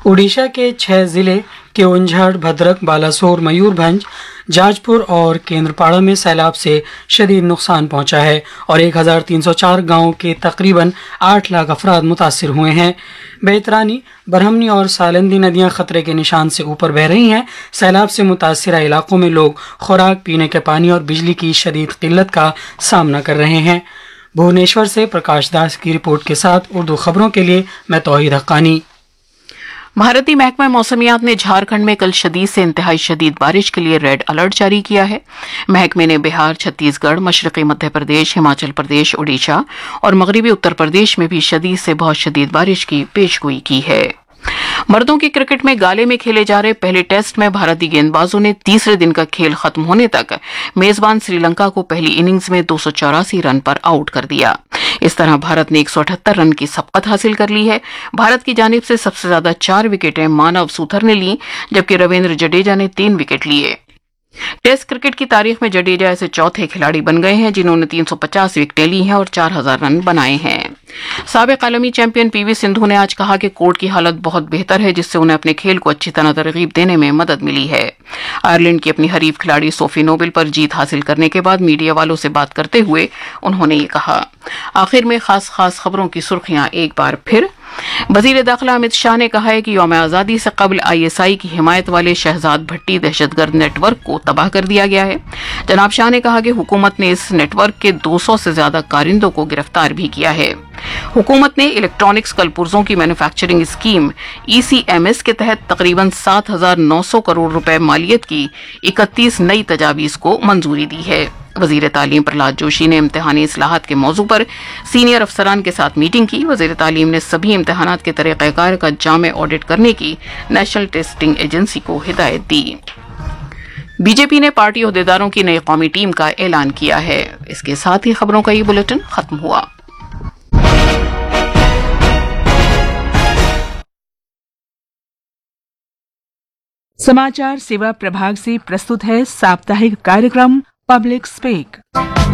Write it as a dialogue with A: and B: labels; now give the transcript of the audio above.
A: ओडिशा के 6 जिले केओंझर, भद्रक, बालासोर, मयूरभंज, जाजपुर और केंद्रपाड़ा में सैलाब से शदीद नुकसान पहुंचा है और 1304 गांवों के तकरीबन 8 लाख अफराद मुतासिर हुए हैं। बेतरानी, बरहमनी और सालंदी नदियां खतरे के निशान से ऊपर बह रही हैं। सैलाब से मुतासिरा इलाकों में लोग खुराक, पीने के पानी और बिजली की शदीद किल्लत का सामना कर रहे हैं। भुवनेश्वर से प्रकाश दास की रिपोर्ट के साथ उर्दू खबरों के लिए मैं तौहीद हक्कानी।
B: भारतीय महकमा मौसमियात ने झारखंड में कल शदीद से इंतहाई शदीद बारिश के लिए रेड अलर्ट जारी किया है। महकमे ने बिहार, छत्तीसगढ़, मशरकी मध्य प्रदेश, हिमाचल प्रदेश, ओडिशा और मगरबी उत्तर प्रदेश में भी शदीद से बहुत शदीद बारिश की पेशगोई की है। मर्दों की क्रिकेट में गाले में खेले जा रहे पहले टेस्ट में भारतीय गेंदबाजों ने तीसरे दिन का खेल खत्म होने तक मेजबान श्रीलंका को पहली इनिंग्स में 284 रन पर आउट कर दिया। इस तरह भारत ने 178 रन की सबकत हासिल कर ली है। भारत की जानिब से सबसे ज्यादा 4 विकेटें मानव सूथर ने ली, जबकि रविंद्र जडेजा ने 3 विकेट लिए। टेस्ट क्रिकेट की तारीख में जडेजा ऐसे चौथे खिलाड़ी बन गए हैं जिन्होंने 350 विकेटें ली हैं और 4000 रन बनाए हैं। साबिक आलमी चैंपियन पीवी सिंधु ने आज कहा कि कोर्ट की हालत बहुत बेहतर है, जिससे उन्हें अपने खेल को अच्छी तरह तरगीब देने में मदद मिली है। आयरलैंड की अपनी हरीफ खिलाड़ी सोफी नोबेल पर जीत हासिल करने के बाद मीडिया वालों से बात करते हुए उन्होंने ये कहा। आखिर में खास खबरों की सुर्खियां एक बार फिर। वजीर दाखिला अमित शाह ने कहा है कि यौम आज़ादी से कबल ISI की हिमायत वाले शहजाद भट्टी दहशतगर्द नेटवर्क को तबाह कर दिया गया है। जनाब शाह ने कहा कि हुकूमत ने इस नेटवर्क के 200 से ज्यादा कारिंदों को गिरफ्तार भी किया है। हुकूमत ने इलेक्ट्रॉनिक्स कलपुर्जों की मैन्युफैक्चरिंग स्कीम ECMS के तहत तकरीबन 7,900 करोड़ रुपए मालियत की 31 नई तजावीज को मंजूरी दी है। वजीर तालीम प्रहलाद जोशी ने इम्तिहानी इस्लाहात के मौजू पर सीनियर अफसरान के साथ मीटिंग की। वजीर तालीम ने सभी इम्तिहानात के तरीक़ाकार का जामे ऑडिट करने की नेशनल टेस्टिंग एजेंसी को हिदायत दी। बीजेपी ने पार्टी ओहदेदारों की नई कौमी टीम का ऐलान किया है। इसके साथ ही खबरों का ये बुलेटिन खत्म हुआ।
C: समाचार सेवा प्रभाग से प्रस्तुत है साप्ताहिक कार्यक्रम पब्लिक स्पीक।